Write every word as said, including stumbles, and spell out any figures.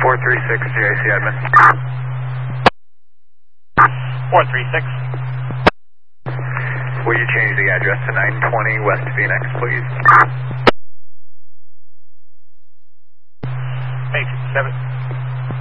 four three six, G I C admin. four three six. Will you change the address to nine twenty West Phoenix, please? Eight seven.